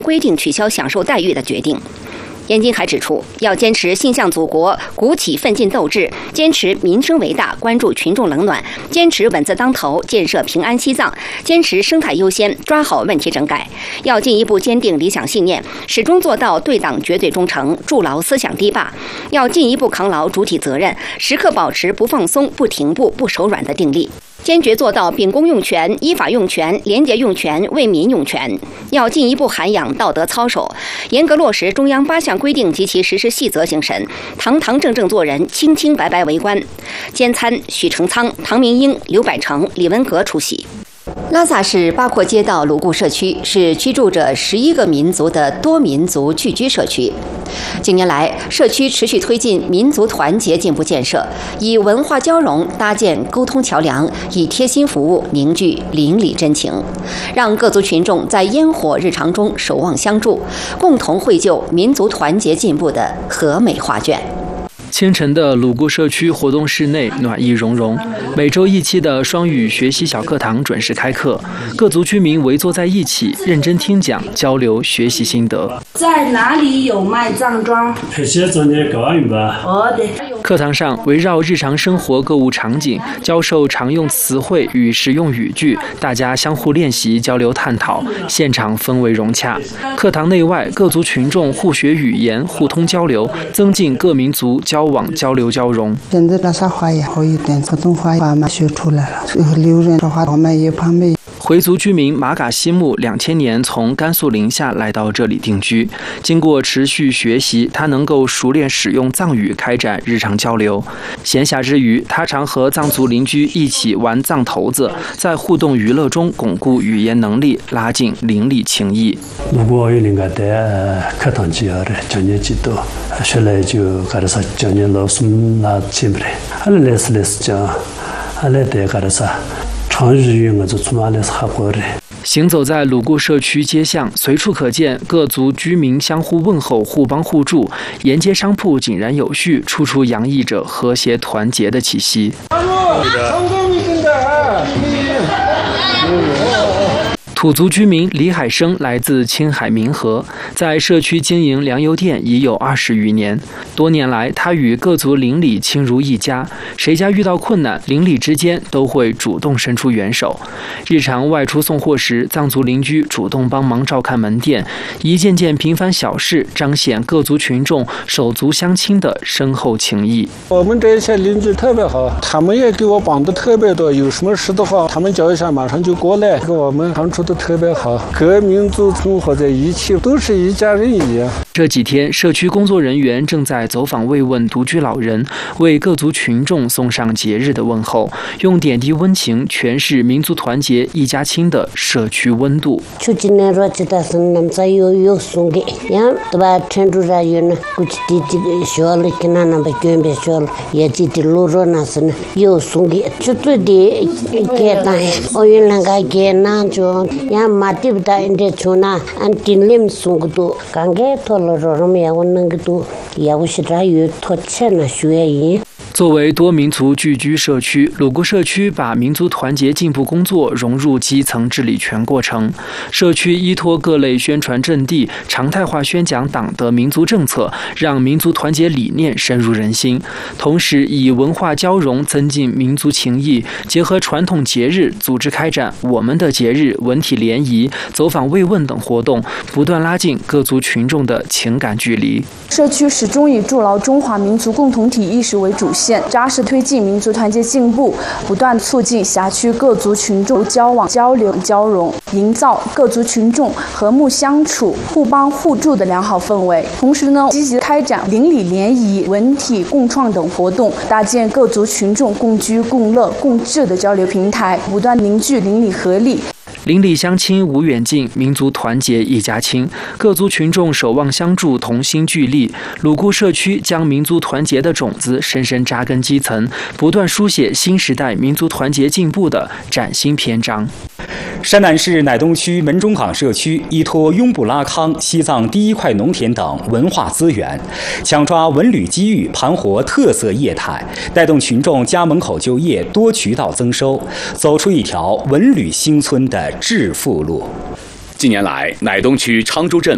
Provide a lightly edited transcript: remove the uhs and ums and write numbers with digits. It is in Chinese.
规定取消享受待遇的决定。严金还指出，要坚持心向祖国，鼓起奋进斗志，坚持民生为大，关注群众冷暖，坚持稳字当头，建设平安西藏，坚持生态优先，抓好问题整改。要进一步坚定理想信念，始终做到对党绝对忠诚，筑牢思想堤坝。要进一步扛牢主体责任，时刻保持不放松、不停步、不手软的定力。坚决做到秉公用权、依法用权、廉洁用权、为民用权。要进一步涵养道德操守，严格落实中央8项规定及其实施细则精神，堂堂正正做人，清清白白为官。监参许成仓、唐明英、刘百成、李文革出席。拉萨市八廓街道鲁固社区是居住着11个民族的多民族聚居社区。近年来，社区持续推进民族团结进步建设，以文化交融搭建沟通桥梁，以贴心服务凝聚邻里真情，让各族群众在烟火日常中守望相助，共同绘就民族团结进步的和美画卷。 清晨的鲁固社区活动室内暖意融融，每周1期的双语学习小课堂准时开课，各族居民围坐在一起，认真听讲，交流学习心得。 在哪里有卖藏装？ 课堂上围绕日常生活购物场景，教授常用词汇与实用语句，大家相互练习、交流探讨，现场氛围融洽。课堂内外，各族群众互学语言，互通交流，增进各民族交往交流交融。 现在拉萨话也好一点，普通话慢慢学出来了，留人说话我们也怕没。 回族居民马嘎西木2000年从甘肃临夏来到这里定居，经过持续学习，他能够熟练使用藏语开展日常交流。闲暇之余，他常和藏族邻居一起玩藏头子，在互动娱乐中巩固语言能力，拉近邻里情谊。 如果有人家在课堂之后的讲解几多，学来就搞得啥讲解老师那进不来，还来是讲，还来得搞得啥。 行走在鲁固社区街巷，随处可见各族居民相互问候、互帮互助，沿街商铺井然有序，处处洋溢着和谐团结的气息。土族居民李海生来自青海民和，在社区经营粮油店已有20余年。多年来，他与各族邻里亲如一家，谁家遇到困难，邻里之间都会主动伸出援手。日常外出送货时，藏族邻居主动帮忙照看门店，一件件平凡小事彰显各族群众手足相亲的深厚情谊。 我们这些邻居特别好，他们也给我帮的特别多，有什么事的话，他们叫一下马上就过来，跟我们相处的特别好，各民族生活在一起，都是一家人一样。 这几天，社区工作人员正在走访慰问独居老人，为各族群众送上节日的问候，用点滴温情诠释民族团结一家亲的社区温度。作为多民族聚居社区，鲁固社区把民族团结进步工作融入基层治理全过程。社区依托各类宣传阵地，常态化宣讲党的民族政策，让民族团结理念深入人心。同时，以文化交融增进民族情谊，结合传统节日，组织开展我们的节日文体联谊、走访慰问等活动，不断拉近各族群众的情感距离。 社区始终以筑牢中华民族共同体意识为主线，扎实推进民族团结进步，不断促进辖区各族群众交往、交流、交融，营造各族群众和睦相处、互帮互助的良好氛围。同时呢，积极开展邻里联谊、文体共创等活动，搭建各族群众共居共乐共治的交流平台，不断凝聚邻里合力。 邻里乡亲无远近，民族团结一家亲，各族群众守望相助，同心聚力。鲁固社区将民族团结的种子深深扎根基层，不断书写新时代民族团结进步的崭新篇章。 山南市乃东区门中岗社区依托雍布拉康、西藏第一块农田等文化资源，抢抓文旅机遇，盘活特色业态，带动群众家门口就业，多渠道增收，走出一条文旅新村的致富路。 近年来，乃东区昌州镇